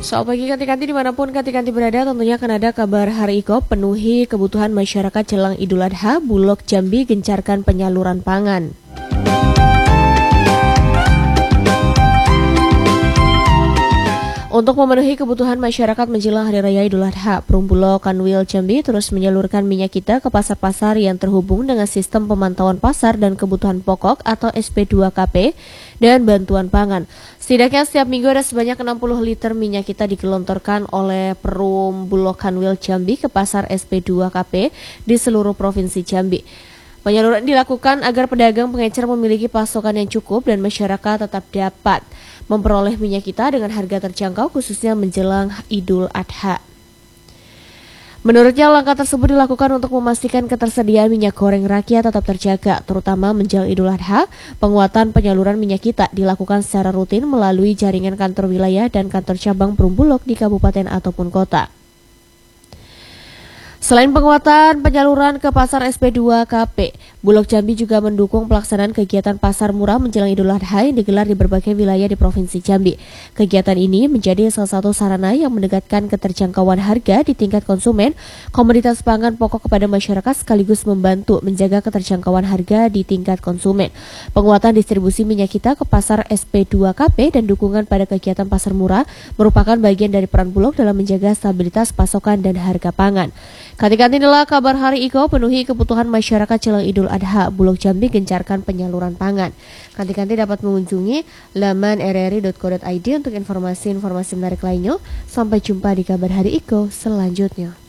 Selamat pagi Kanti-Kanti dimanapun Kanti-Kanti berada, tentunya akan ada kabar Hari Iko penuhi kebutuhan masyarakat jelang Idul Adha, Bulog Jambi gencarkan penyaluran pangan. Untuk memenuhi kebutuhan masyarakat menjelang Hari Raya Idul Adha, Perum Bulog Kanwil Jambi terus menyalurkan minyak kita ke pasar-pasar yang terhubung dengan sistem pemantauan pasar dan kebutuhan pokok atau SP2KP dan bantuan pangan. Setidaknya setiap minggu ada sebanyak 60 liter minyak kita digelontorkan oleh Perum Bulog Kanwil Jambi ke pasar SP2KP di seluruh provinsi Jambi. Penyaluran dilakukan agar pedagang pengecer memiliki pasokan yang cukup dan masyarakat tetap dapat memperoleh minyak kita dengan harga terjangkau khususnya menjelang Idul Adha. Menurutnya langkah tersebut dilakukan untuk memastikan ketersediaan minyak goreng rakyat tetap terjaga, terutama menjelang Idul Adha. Penguatan penyaluran minyak kita dilakukan secara rutin melalui jaringan kantor wilayah dan kantor cabang Perum Bulog di kabupaten ataupun kota. Selain penguatan penyaluran ke pasar SP2KP, Bulog Jambi juga mendukung pelaksanaan kegiatan pasar murah menjelang Idul Adha yang digelar di berbagai wilayah di Provinsi Jambi. Kegiatan ini menjadi salah satu sarana yang mendekatkan keterjangkauan harga di tingkat konsumen, komoditas pangan pokok kepada masyarakat sekaligus membantu menjaga keterjangkauan harga di tingkat konsumen. Penguatan distribusi minyak kita ke pasar SP2KP dan dukungan pada kegiatan pasar murah merupakan bagian dari peran Bulog dalam menjaga stabilitas pasokan dan harga pangan. Kanti-kanti inilah kabar Hari Iko penuhi kebutuhan masyarakat jelang Idul Adha. Bulog Jambi gencarkan penyaluran pangan. Kanti-kanti dapat mengunjungi laman rri.co.id untuk informasi-informasi menarik lainnya. Sampai jumpa di kabar Hari Iko selanjutnya.